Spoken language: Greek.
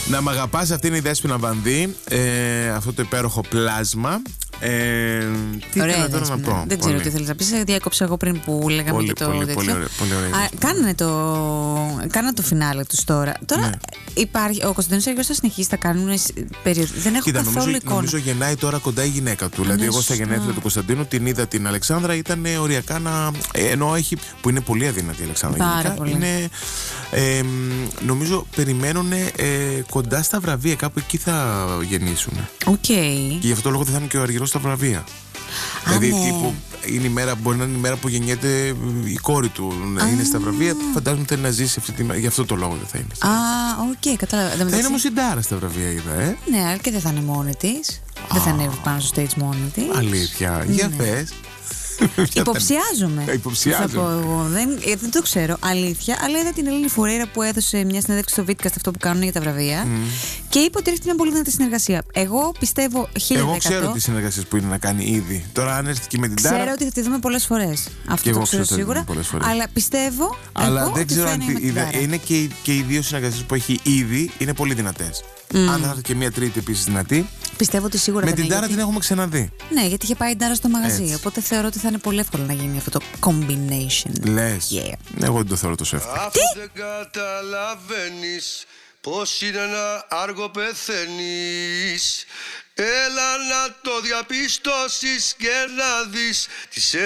Να μ' αγαπάς, αυτή είναι η Δέσποινα Βανδύ. Αυτό το υπέροχο πλάσμα. Τι θέλω τώρα να πω. Δεν ξέρω τι θέλεις να πεις. Διάκοψα εγώ πριν που λέγαμε πολύ, και το πολύ, τέτοιο. πολύ ωραία. Κάνανε το φινάλε τους τώρα. Τώρα υπάρχει. Ο Κωνσταντίνος Αργυρός θα συνεχίσει, θα κάνουν περίοδο. Δεν έχω καθόλου εικόνα. Νομίζω γεννάει τώρα κοντά η γυναίκα του. Δηλαδή, εγώ στα γενέθλια του Κωνσταντίνου την είδα την Αλεξάνδρα, ήταν οριακά να. Ενώ έχει. Που είναι πολύ αδύνατη η Αλεξάνδρα. Πάρα πολύ. Είναι, νομίζω περιμένουν κοντά στα βραβεία, κάπου εκεί θα γεννήσουν. Okay. Και γι' αυτό το λόγο δεν θα είναι και ο Αργυρός στα βραβεία. Δηλαδή, τύπου, είναι η μέρα, μπορεί να είναι η μέρα που γεννιέται η κόρη του να είναι στα βραβεία. Φαντάζομαι θέλει να ζήσει αυτή τη μέρα. Γι' αυτό το λόγο δεν θα είναι. Οκ, κατάλαβα. Θα είναι όμως η Ντάρα στα βραβεία, είδα, Ναι, αλλά και δεν θα είναι μόνη της. Δεν θα ανέβει πάνω στο stage μόνη της. Αλήθεια. Για πες. Υποψιάζομαι. Θα πω εγώ. Δεν το ξέρω, αλήθεια. Αλλά είδα την Ελένη Φουρέιρα που έδωσε μια συνέντευξη στο Vidcast, αυτό που κάνουν για τα βραβεία. Και είπε ότι έρχεται μια πολύ δυνατή συνεργασία. Εγώ πιστεύω 1000%. Εγώ ξέρω τι συνεργασίες που είναι να κάνει ήδη. Τώρα, αν έρθει και με την Τάρα. Ξέρω ότι θα τη δούμε πολλές φορές. Αυτό το ξέρω σίγουρα. Αλλά πιστεύω. Αλλά δεν ξέρω αν. Είναι και οι δύο συνεργασίες που έχει ήδη είναι πολύ δυνατές. Αν θα έρθει και μια τρίτη επίσης δυνατή. Πιστεύω ότι σίγουρα με την Τάρα την έχουμε ξαναδεί. Ναι, γιατί είχε πάει η Τάρα στο μαγαζί. Έτσι. Οπότε θεωρώ ότι θα είναι πολύ εύκολο να γίνει αυτό το combination. Λες. Εγώ δεν το θεωρώ τόσο εύκολο. Τι? Δεν καταλαβαίνεις πως είναι να άργο πεθαίνεις. Έλα να το διαπιστώσεις και να δεις τις